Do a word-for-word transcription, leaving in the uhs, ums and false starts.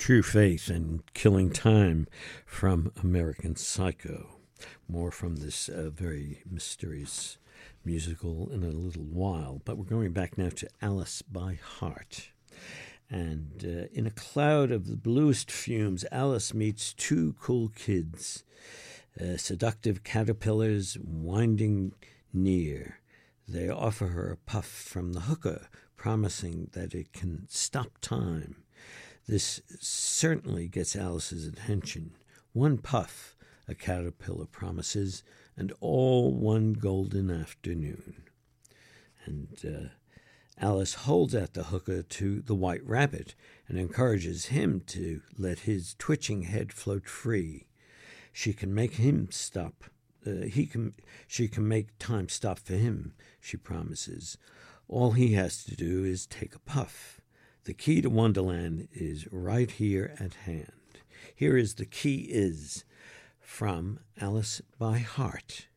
True Faith and Killing Time from American Psycho. More from this uh, very mysterious musical in a little while. But we're going back now to Alice by Heart. And uh, in a cloud of the bluest fumes, Alice meets two cool kids, uh, seductive caterpillars winding near. They offer her a puff from the hookah, promising that it can stop time. This certainly gets Alice's attention. One puff, a caterpillar promises, and all one golden afternoon. And uh, Alice holds out the hookah to the White Rabbit and encourages him to let his twitching head float free. She can make him stop. Uh, he can. She can make time stop for him, she promises. All he has to do is take a puff. The key to Wonderland is right here at hand. Here is The Key Is from Alice by Heart.